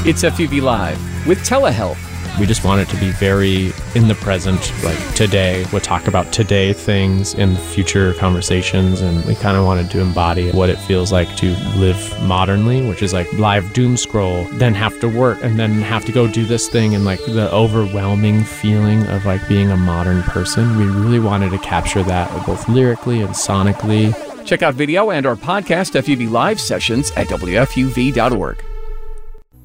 It's FUV Live with telehealth. We just want it to be very in the present, like today. We'll talk about today things in future conversations, and we kind of wanted to embody what it feels like to live modernly, which is like live doom scroll, then have to work, and then have to go do this thing, and like the overwhelming feeling of like being a modern person. We really wanted to capture that both lyrically and sonically. Check out video and our podcast FUV Live sessions at WFUV.org.